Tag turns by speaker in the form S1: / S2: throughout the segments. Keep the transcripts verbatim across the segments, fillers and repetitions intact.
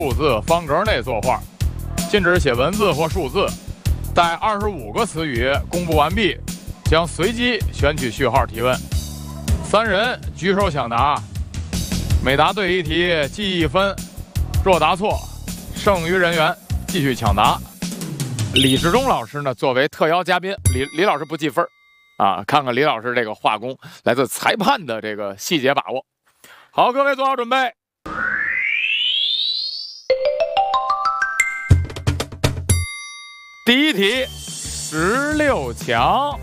S1: 数字方格内作画，禁止写文字或数字。待二十五个词语公布完毕，将随机选取序号提问。三人举手抢答，每答对一题记一分，若答错，剩余人员继续抢答。李志忠老师呢，作为特邀嘉宾，李李老师不计分啊，看看李老师这个画工来自裁判的这个细节把握。好，各位做好准备。第一题，十六强。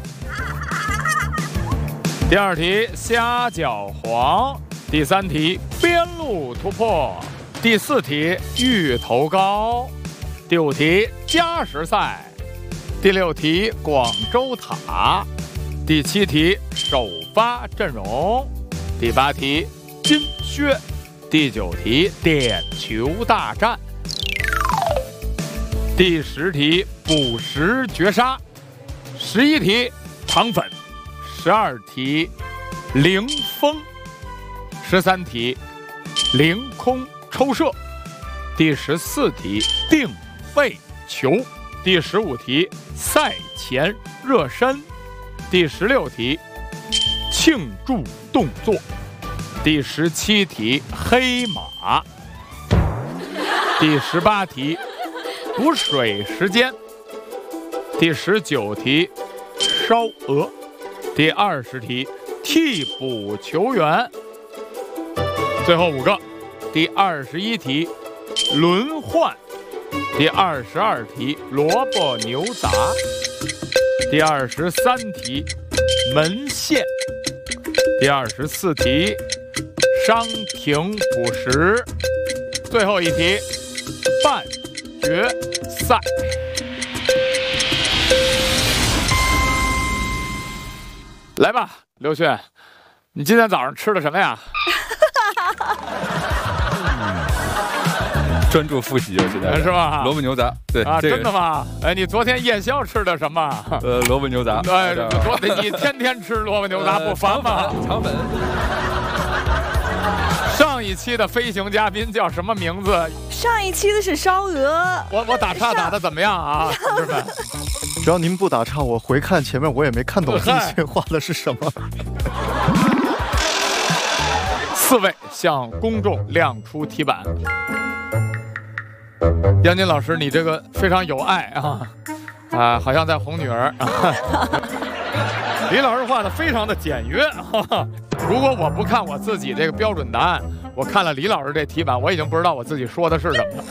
S1: 第二题，虾饺黄。第三题，边路突破。第四题，芋头糕。第五题，加时赛。第六题，广州塔。第七题，首发阵容。第八题，金靴。第九题，点球大战。第十题，捕食绝杀。十一题，糖粉。十二题，凌风。十三题，凌空抽射。第十四题，定位球。第十五题，赛前热身。第十六题，庆祝动作。第十七题，黑马。第十八题，补水时间。第十九题，烧鹅。第二十题，替补球员。最后五个，第二十一题，轮换。第二十二题，萝卜牛杂。第二十三题，门线。第二十四题，伤停补时。最后一题，半决赛。来吧，刘迅，你今天早上吃的什么呀？
S2: 专注复习，我现在
S1: 是吧？
S2: 萝卜牛杂，对
S1: 啊，
S2: 这个、
S1: 真的吗？哎，你昨天夜宵吃的什么？
S2: 呃，萝卜牛杂。
S1: 对，昨天你天天吃萝卜牛杂，不烦吗？
S2: 肠粉。
S1: 上一期的飞行嘉宾叫什么名字？
S3: 上一期的是烧鹅。
S1: 我我打岔打的怎么样啊，同志们？
S4: 只要您不打岔，我回看前面我也没看懂这些画的是什么。
S1: 四位向公众亮出题板。杨金老师，你这个非常有爱啊，啊，好像在哄女儿。李老师画的非常的简约。如果我不看我自己这个标准答案，我看了李老师这题板，我已经不知道我自己说的是什么了。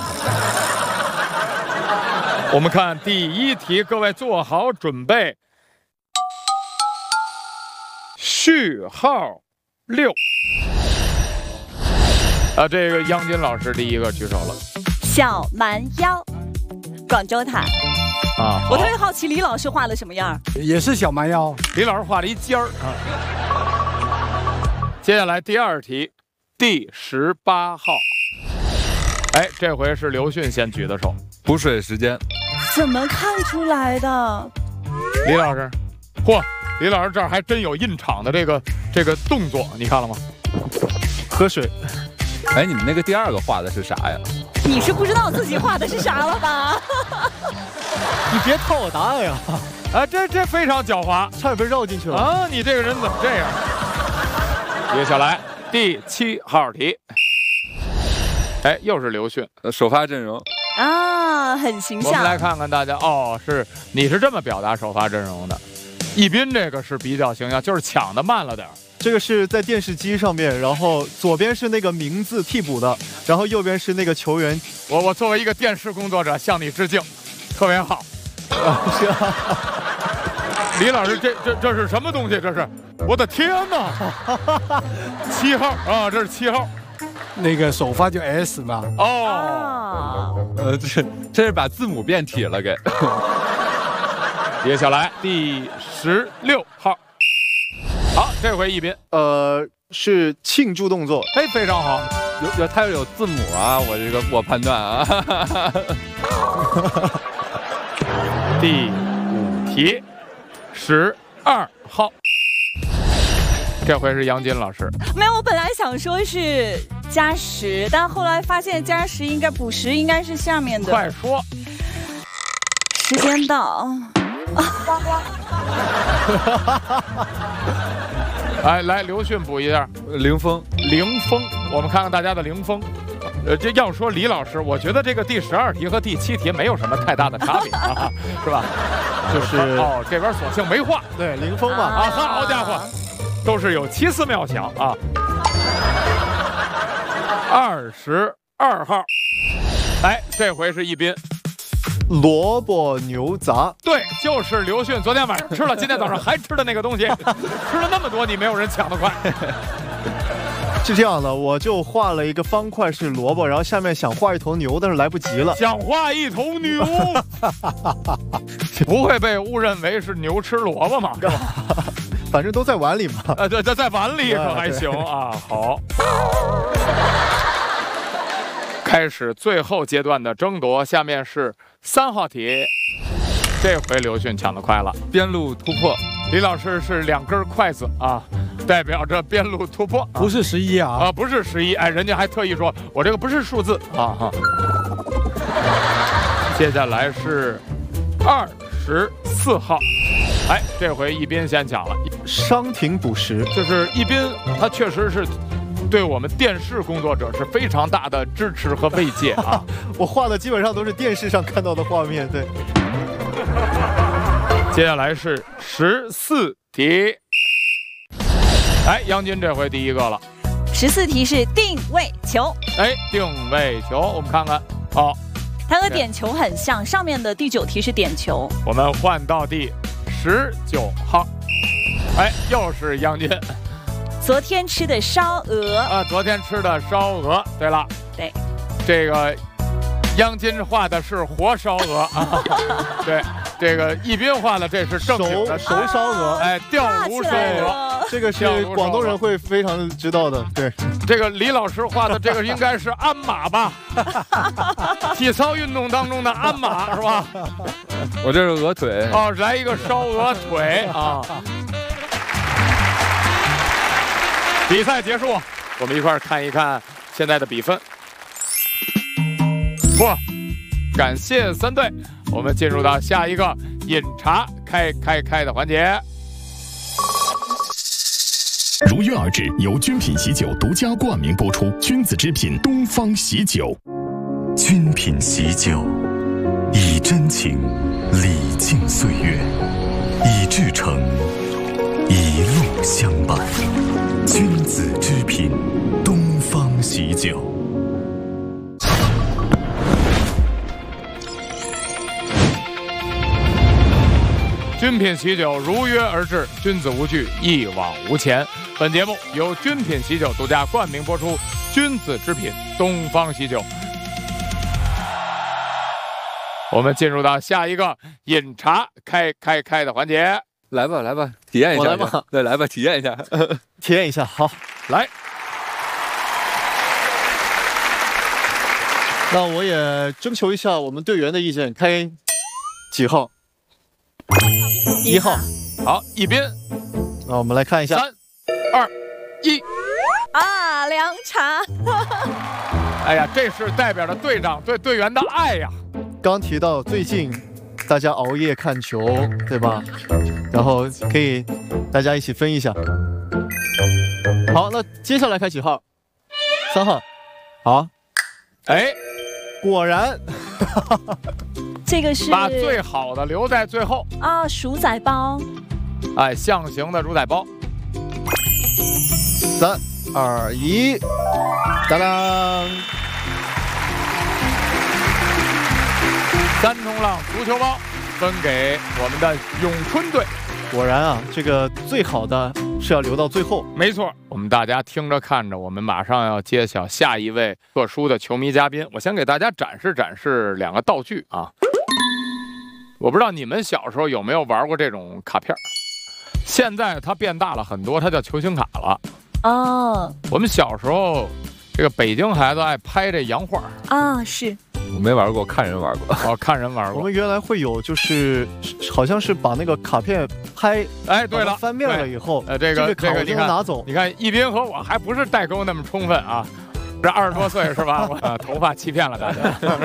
S1: 我们看第一题，各位做好准备。序号六。啊，这个杨金老师第一个举手了。
S3: 小蛮腰，广州塔。
S1: 啊，
S3: 我特别好奇李老师画的什么样？
S5: 也是小蛮腰。
S1: 李老师画了一尖儿啊。接下来第二题，第十八号。哎，这回是刘迅先举的手。
S2: 补水时间。
S3: 怎么看出来的？
S1: 李老师，嚯，李老师这儿还真有印场的这个这个动作，你看了吗？
S4: 喝水。
S2: 哎，你们那个第二个画的是啥呀？
S3: 你是不知道自己画的是啥了吧？
S4: 你别套我答案呀！
S1: 啊，这这非常狡猾，
S4: 差点被绕进去了
S1: 啊！你这个人怎么这样？接下来第七号题，哎，又是刘迅，
S2: 呃，首发阵容
S3: 啊，很形象。
S1: 我们来看看大家，哦，是你是这么表达首发阵容的。一斌这个是比较形象，就是抢的慢了点。
S4: 这个是在电视机上面，然后左边是那个名字替补的，然后右边是那个球员。
S1: 我我作为一个电视工作者向你致敬，特别好。啊，是啊。李老师，这这这是什么东西？这是，我的天哪！七号啊，这是七号。
S5: 那个首发就 S 嘛。
S1: 哦。
S2: 呃，这这是把字母变体了给。
S1: 接下来第十六号。好，这回一斌，
S4: 呃，是庆祝动作，
S1: 哎，非常好，
S2: 有有，它有字母啊，我这个我判断啊。
S1: 第五题，十二号，这回是杨金老师。
S3: 没有，我本来想说是加十，但后来发现加十应该补十应该是下面的。
S1: 快说！
S3: 时间到。
S1: 来来，刘迅补一下。
S2: 凌风，
S1: 凌风，我们看看大家的凌风。呃，这要说李老师，我觉得这个第十二题和第七题没有什么太大的差别啊，是吧？
S4: 就是
S1: 哦，这边索性没画。
S4: 对，凌风嘛。
S1: 啊，好家伙，都是有奇思妙想啊。二十二号，哎，这回是一斌。
S4: 萝卜牛杂，
S1: 对，就是刘迅昨天晚上吃了，今天早上还吃的那个东西，吃了那么多，你没有人抢得快。
S4: 是这样的，我就画了一个方块是萝卜，然后下面想画一头牛，但是来不及了。
S1: 想画一头牛，不会被误认为是牛吃萝卜吗？
S4: 反正都在碗里嘛。
S1: 啊，对，在在碗里可还行啊。好。开始最后阶段的争夺，下面是三号题，这回刘迅抢得快了。
S2: 边路突破，
S1: 李老师是两根筷子啊，代表着边路突破，
S5: 不是十一啊，
S1: 啊，不是十一，哎，人家还特意说我这个不是数字啊哈。接下来是二十四号，哎，这回一斌先抢了，
S4: 伤停补时，
S1: 就是一斌他确实是。对我们电视工作者是非常大的支持和慰藉啊！
S4: 我画的基本上都是电视上看到的画面。对，
S1: 接下来是十四题，哎，杨金这回第一个了。
S3: 十四题是定位球，
S1: 哎，定位球，我们看看，好、哦，
S3: 它和点球很像，上面的第九题是点球。
S1: 我们换到第十九号，哎，又是杨金。
S3: 昨天吃的烧鹅
S1: 啊，昨天吃的烧鹅。对了，
S3: 对，
S1: 这个央金画的是活烧鹅啊，对，这个一斌画的这是正经的
S4: 熟熟烧鹅，
S1: 哎，吊炉烧鹅，
S4: 这个是广东人会非常知道的。对，
S1: 这个李老师画的这个应该是鞍马吧，体操运动当中的鞍马是吧？
S2: 我这是鹅腿。
S1: 哦，来一个烧鹅腿啊。比赛结束，我们一块儿看一看现在的比分。嚯，感谢三队，我们进入到下一个饮茶开开开的环节。
S6: 如约而至，由君品喜酒独家冠名播出，君子之品东方喜酒。
S7: 君品喜酒，以真情礼敬岁月，以至诚一路相伴。君子之品，东方喜酒。
S1: 君品喜酒如约而至，君子无惧，一往无前。本节目由君品喜酒独家冠名播出，君子之品，东方喜酒。我们进入到下一个饮茶开开开的环节。
S2: 来吧，来吧，体验一下。
S4: 来吧，
S2: 对，来吧，体验一下，
S4: 体验一下。好，
S1: 来。
S4: 那我也征求一下我们队员的意见，开几号？一号。
S1: 好，一斌。
S4: 那我们来看一下。
S1: 三、二、一。
S3: 啊，凉茶。
S1: 哎呀，这是代表着队长对队员的爱呀。
S4: 刚提到最近。大家熬夜看球，对吧？然后可以大家一起分一下。好，那接下来开几号？三号。好。
S1: 哎，
S4: 果然，
S3: 这个是
S1: 把最好的留在最后
S3: 啊，鼠仔包。
S1: 哎，象形的鼠仔包。
S4: 三、二、一，当当。
S1: 三冲浪足球包分给我们的咏春队。
S4: 果然啊，这个最好的是要留到最后。
S1: 没错，我们大家听着看着，我们马上要揭晓下一位特殊的球迷嘉宾。我先给大家展示展示两个道具啊。我不知道你们小时候有没有玩过这种卡片，现在它变大了很多，它叫球星卡了。
S3: 哦，
S1: 我们小时候，这个北京孩子爱拍这洋画
S3: 啊，是。
S2: 我没玩过，看人玩过。
S1: 哦，看人玩过。
S4: 我们原来会有，就是好像是把那个卡片拍，
S1: 哎，对了，
S4: 翻面了以后，
S1: 呃，这个
S4: 这个卡我就能拿走。
S1: 你看，一斌和我还不是代沟那么充分啊， 这二十多岁是吧？我、呃、头发欺骗了大家。